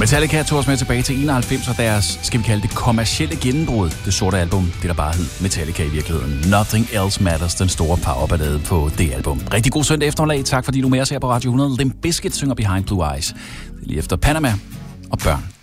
Metallica tog os med tilbage til 91 og deres, skal vi kalde det, kommercielle gennembrud. Det sorte album, det der bare hed Metallica i virkeligheden. Nothing Else Matters, den store powerballade på det album. Rigtig god søndag eftermiddag. Tak fordi du er med os her på Radio 100. Limp Bizkit synger Behind Blue Eyes. Det er lige efter Panama og børn